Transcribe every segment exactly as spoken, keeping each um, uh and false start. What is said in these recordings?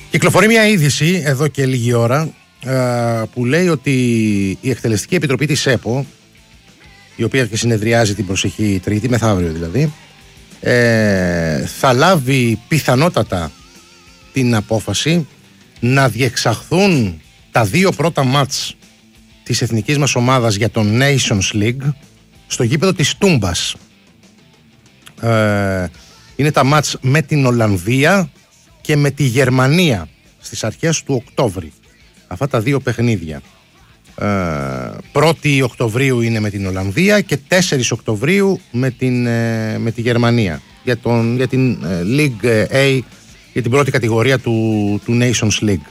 Κυκλοφορεί μια είδηση εδώ και λίγη ώρα που λέει ότι η Εκτελεστική Επιτροπή της ΕΠΟ, η οποία και συνεδριάζει την προσεχή Τρίτη, μεθαύριο δηλαδή, ε, θα λάβει πιθανότατα την απόφαση να διεξαχθούν τα δύο πρώτα μάτς της εθνικής μας ομάδας για το Nations League στο γήπεδο της Τούμπας. Ε, είναι τα μάτς με την Ολλανδία και με τη Γερμανία στις αρχές του Οκτώβρη. Αυτά τα δύο παιχνίδια. Ε, πρώτη Οκτωβρίου είναι με την Ολλανδία και τέσσερις Οκτωβρίου με, την, ε, με τη Γερμανία για, τον, για την ε, League A, για την πρώτη κατηγορία του, του Nations League.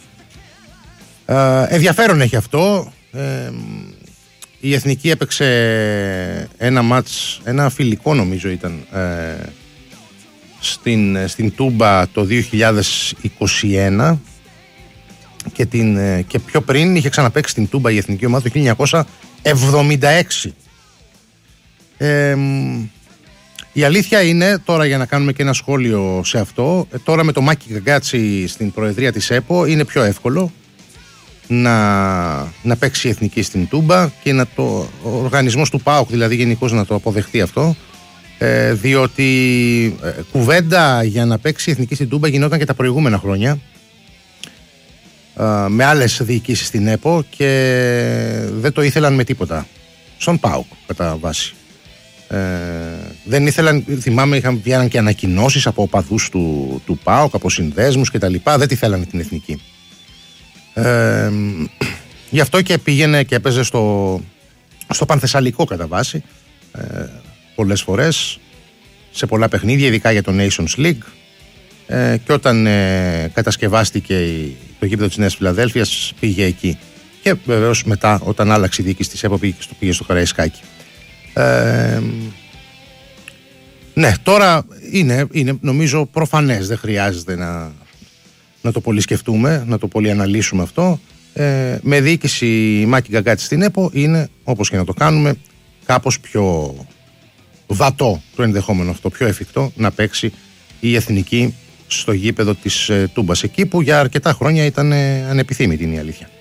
Ε, ενδιαφέρον έχει αυτό. Ε, η Εθνική έπαιξε ένα μάτς, ένα φιλικό νομίζω ήταν, ε, στην, στην Τούμπα το δύο χιλιάδες είκοσι ένα και, την, και πιο πριν είχε ξαναπαίξει στην Τούμπα η εθνική ομάδα το χίλια εννιακόσια εβδομήντα έξι. Ε, η αλήθεια είναι, τώρα για να κάνουμε και ένα σχόλιο σε αυτό, τώρα με το Μάκη Γκαγκάτσι στην προεδρία της ΕΠΟ είναι πιο εύκολο να, να παίξει η εθνική στην Τούμπα και να το, ο οργανισμός του ΠΑΟΚ δηλαδή γενικώς να το αποδεχτεί αυτό, ε, διότι ε, κουβέντα για να παίξει η εθνική στην Τούμπα γινόταν και τα προηγούμενα χρόνια ε, με άλλες διοικήσεις στην ΕΠΟ και δεν το ήθελαν με τίποτα στον ΠΑΟΚ κατά βάση. Ε, δεν ήθελαν, θυμάμαι είχαν βγαίναν και ανακοινώσεις από οπαδούς του, του ΠΑΟΚ, από συνδέσμους και τα λοιπά, δεν τη θέλανε την εθνική. Ε, γι' αυτό και πήγαινε και έπαιζε στο, στο Πανθεσσαλικό κατά βάση ε, πολλές φορές σε πολλά παιχνίδια, ειδικά για το Nations League, ε, και όταν ε, κατασκευάστηκε η, το γήπεδο της Νέας Φιλαδέλφειας πήγε εκεί και βεβαίως μετά όταν άλλαξε η διοίκηση της ΕΠΟ πήγε, πήγε στο Καραϊσκάκι. Ε, ναι, τώρα είναι, είναι νομίζω προφανές, δεν χρειάζεται να να το πολύ σκεφτούμε, να το πολύ αναλύσουμε αυτό. Ε, με διοίκηση Μάκη Γκαγκάτσι στην ΕΠΟ είναι, όπως και να το κάνουμε, κάπως πιο βατό το ενδεχόμενο αυτό, πιο εφικτό να παίξει η εθνική στο γήπεδο της ε, Τούμπας, εκεί που για αρκετά χρόνια ήταν ε, ανεπιθύμητη, είναι η αλήθεια.